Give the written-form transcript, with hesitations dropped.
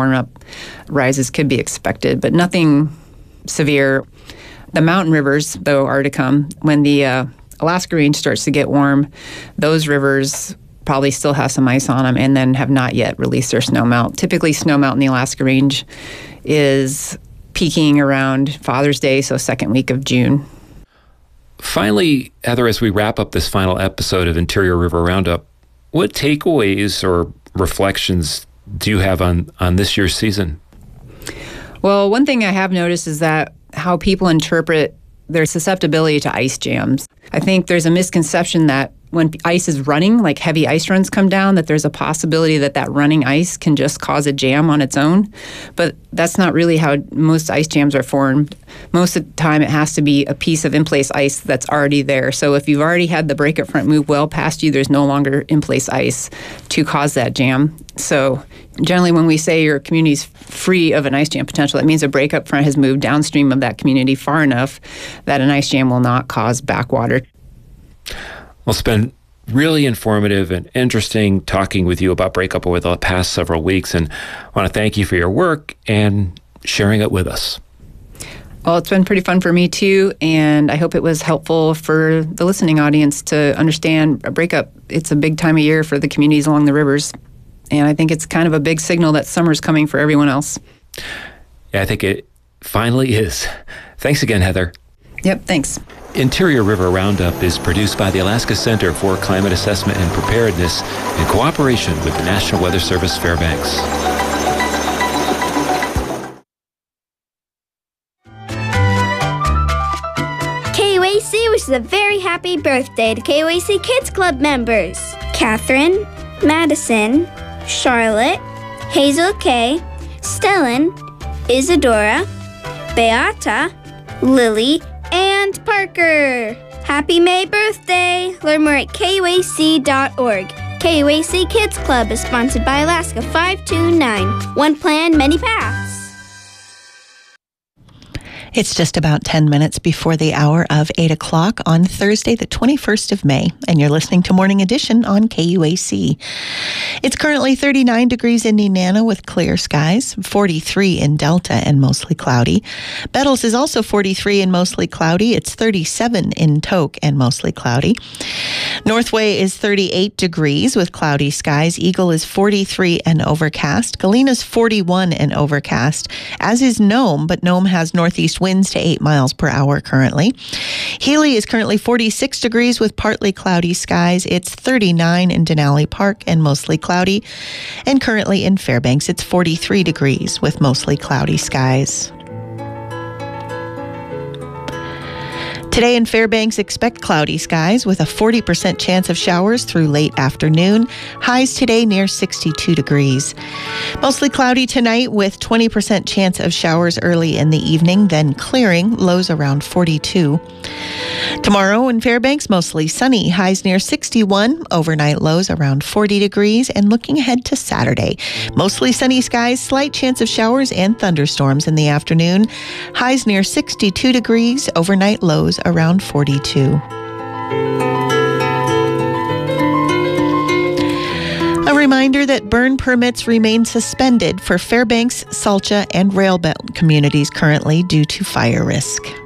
warm-up rises could be expected, but nothing severe. The mountain rivers, though, are to come. When the Alaska Range starts to get warm, those rivers probably still have some ice on them and then have not yet released their snowmelt. Typically, snowmelt in the Alaska Range is peaking around Father's Day, so second week of June. Finally, Heather, as we wrap up this final episode of Interior River Roundup, what takeaways or reflections do you have on this year's season? Well, one thing I have noticed is that how people interpret their susceptibility to ice jams. I think there's a misconception that when ice is running, like heavy ice runs come down, that there's a possibility that running ice can just cause a jam on its own. But that's not really how most ice jams are formed. Most of the time, it has to be a piece of in-place ice that's already there. So if you've already had the breakup front move well past you, there's no longer in-place ice to cause that jam. So generally, when we say your community's free of an ice jam potential, that means a breakup front has moved downstream of that community far enough that an ice jam will not cause backwater. Well, it's been really informative and interesting talking with you about breakup over the past several weeks, and I want to thank you for your work and sharing it with us. Well, it's been pretty fun for me too, and I hope it was helpful for the listening audience to understand a breakup. It's a big time of year for the communities along the rivers, and I think it's kind of a big signal that summer's coming for everyone else. Yeah, I think it finally is. Thanks again, Heather. Yep, thanks. Interior River Roundup is produced by the Alaska Center for Climate Assessment and Preparedness in cooperation with the National Weather Service Fairbanks. KUAC wishes a very happy birthday to KUAC Kids Club members: Catherine, Madison, Charlotte, Hazel Kay, Stellan, Isadora, Beata, Lily, and Parker. Happy May birthday! Learn more at KUAC.org. KUAC Kids Club is sponsored by Alaska 529. One plan, many paths. It's just about 10 minutes before the hour of 8 o'clock on Thursday, the 21st of May, and you're listening to Morning Edition on KUAC. It's currently 39 degrees in Nenana with clear skies, 43 in Delta and mostly cloudy. Bettles is also 43 and mostly cloudy. It's 37 in Tok and mostly cloudy. Northway is 38 degrees with cloudy skies. Eagle is 43 and overcast. Galena's 41 and overcast, as is Nome, but Nome has northeast winds to 8 miles per hour currently. Healy is currently 46 degrees with partly cloudy skies. It's 39 in Denali Park and mostly cloudy. And currently in Fairbanks, it's 43 degrees with mostly cloudy skies. Today in Fairbanks, expect cloudy skies with a 40% chance of showers through late afternoon. Highs today near 62 degrees. Mostly cloudy tonight with 20% chance of showers early in the evening, then clearing, lows around 42. Tomorrow in Fairbanks, mostly sunny, highs near 61, overnight lows around 40 degrees, and looking ahead to Saturday. Mostly sunny skies, slight chance of showers and thunderstorms in the afternoon. Highs near 62 degrees, overnight lows around 42. A reminder that burn permits remain suspended for Fairbanks, Salcha, and Railbelt communities currently due to fire risk.